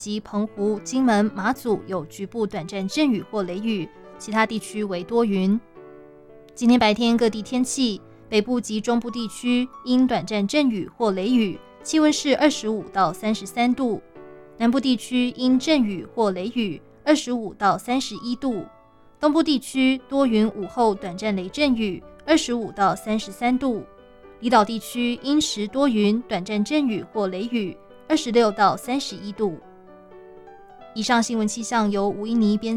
及澎湖、金门、马祖有局部短暂阵雨或雷雨，其他地区为多云。今天白天各地天气，北部及中部地区因短暂阵雨或雷雨，气温是25到33度；南部地区因阵雨或雷雨，25到31度；东部地区多云，午后短暂雷阵雨，25到33度；离岛地区因时多云，短暂阵雨或雷雨，26到31度。以上新闻气象由吴依妮编